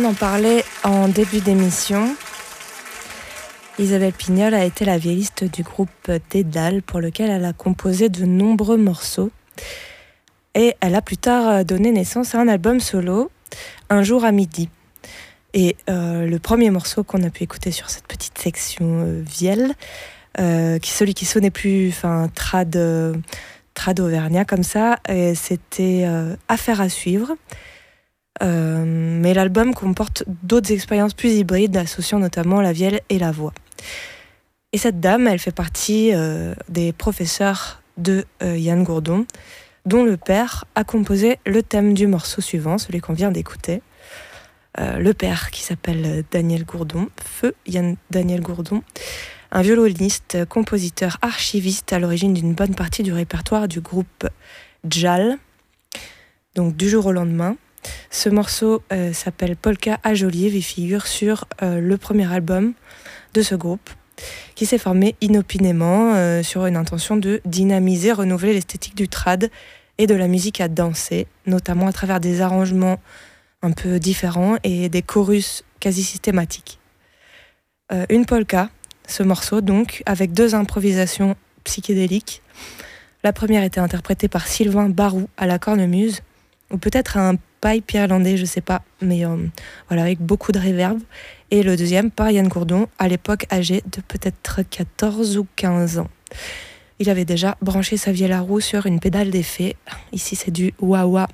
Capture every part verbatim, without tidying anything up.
on en parlait en début d'émission, Isabelle Pignol a été la violiste du groupe Dédale, pour lequel elle a composé de nombreux morceaux. Et elle a plus tard donné naissance à un album solo, Un jour à midi. Et euh, le premier morceau qu'on a pu écouter sur cette petite section euh, Vielle, euh, qui celui qui sonnait plus, enfin trad, euh, trad auvergnat comme ça, et c'était euh, Affaire à suivre. Euh, mais l'album comporte d'autres expériences plus hybrides, associant notamment la vielle et la voix. Et cette dame, elle fait partie euh, des professeurs de euh, Yann Gourdon, dont le père a composé le thème du morceau suivant, celui qu'on vient d'écouter. Euh, le père, qui s'appelle Daniel Gourdon, feu Yann Daniel Gourdon, un violoniste, compositeur, archiviste, à l'origine d'une bonne partie du répertoire du groupe Djal, donc du jour au lendemain. Ce morceau euh, s'appelle Polka à Jolive et figure sur euh, le premier album de ce groupe, qui s'est formé inopinément euh, sur une intention de dynamiser, renouveler l'esthétique du trad et de la musique à danser, notamment à travers des arrangements un peu différents et des chorus quasi systématiques. Euh, une polka, ce morceau donc, avec deux improvisations psychédéliques. La première était interprétée par Sylvain Barou à la cornemuse, ou peut-être un pipe irlandais, je sais pas, mais euh, voilà, avec beaucoup de réverb. Et le deuxième par Yann Gourdon, à l'époque âgé de peut-être quatorze ou quinze ans. Il avait déjà branché sa vielle à roue sur une pédale d'effet. Ici, c'est du wah-wah.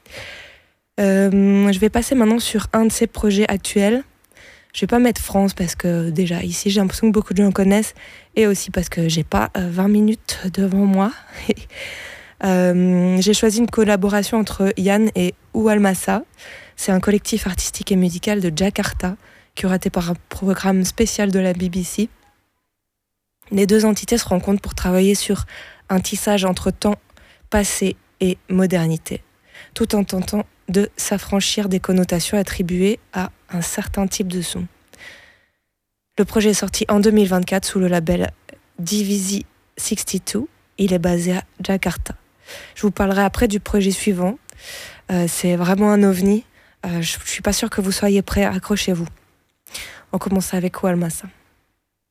Euh, je vais passer maintenant sur un de ses projets actuels. Je vais pas mettre France parce que déjà ici, j'ai l'impression que beaucoup de gens connaissent, et aussi parce que j'ai pas euh, vingt minutes devant moi. Euh, j'ai choisi une collaboration entre Yann et Oualmassa. C'est un collectif artistique et musical de Jakarta, curaté par un programme spécial de la B B C. Les deux entités se rencontrent pour travailler sur un tissage entre temps passé et modernité, tout en tentant de s'affranchir des connotations attribuées à un certain type de son. Le projet est sorti en deux mille vingt-quatre sous le label Divisi soixante-deux. Il est basé à Jakarta. Je vous parlerai après du projet suivant. Euh, c'est vraiment un ovni. Euh, je ne suis pas sûre que vous soyez prêts. Accrochez-vous. On commence avec Oualmassa.